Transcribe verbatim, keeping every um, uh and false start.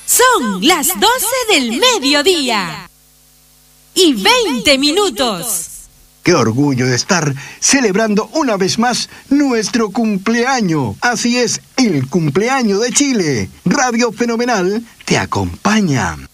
Son las doce del mediodía y veinte minutos. ¡Qué orgullo de estar celebrando una vez más nuestro cumpleaños! Así es, el cumpleaños de Chile. Radio Fenomenal te acompaña.